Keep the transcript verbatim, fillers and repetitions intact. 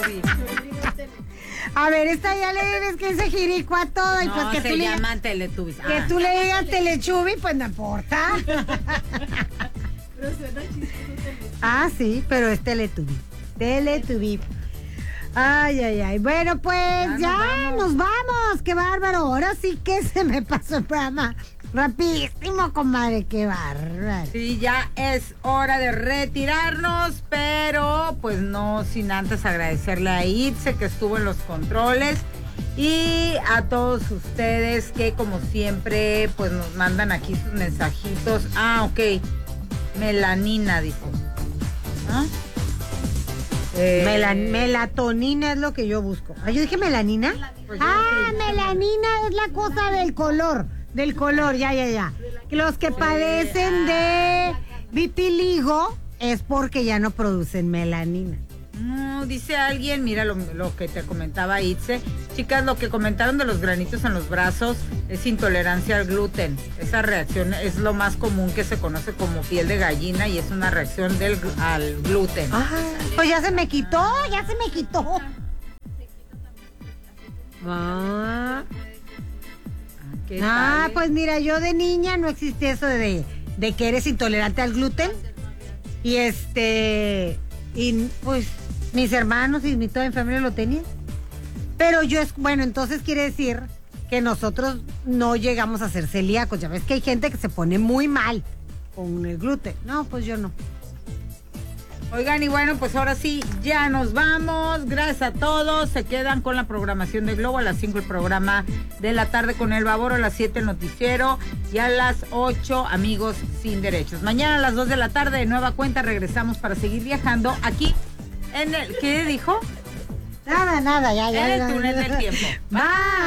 Teletubby. A ver, esta ya le debes que ese jirico a todo. Y no, pues que se tú llaman le, Teletubbies. Que ah. tú le digas Telechubi, pues no importa. Pero suena chistoso. Ah, sí, pero es Teletubby. Teletubby. Ay, ay, ay. Bueno, pues ya, ya nos, nos vamos. nos vamos. Qué bárbaro. Ahora sí que se me pasó el programa. Rapidísimo, comadre. Qué bárbaro. Sí, ya es hora de retirarnos, pero pues no sin antes agradecerle a Itze que estuvo en los controles y a todos ustedes que como siempre pues nos mandan aquí sus mensajitos. Ah, ok. Melanina, dice. ¿Ah? Eh, Melan melatonina es lo que yo busco. Ah, yo dije melanina. Pues ah, melanina es la cosa del color. Del color, ya, ya, ya. Los que padecen de vitiligo es porque ya no producen melanina. No, dice alguien, mira lo, lo que te comentaba Itze. Chicas, lo que comentaron de los granitos en los brazos es intolerancia al gluten. Esa reacción es lo más común que se conoce como piel de gallina y es una reacción del, al gluten. Ah, pues ya se me quitó, ya se me quitó. Ah, ah pues mira, yo de niña no existe eso de, de que eres intolerante al gluten. Y este, y pues mis hermanos y mi toda mi familia lo tenían. Pero yo, es bueno, entonces quiere decir que nosotros no llegamos a ser celíacos. Ya ves que hay gente que se pone muy mal con el gluten. No, pues yo no. Oigan, y bueno, pues ahora sí, ya nos vamos. Gracias a todos. Se quedan con la programación de Globo. A las cinco el programa de la tarde con El Baboro, a las siete el noticiero y a las ocho Amigos Sin Derechos. Mañana a las dos de la tarde de nueva cuenta regresamos para seguir viajando aquí en el... ¿Qué dijo? Nada, nada, ya, ya. En el ya, túnel ya. del tiempo. Bye.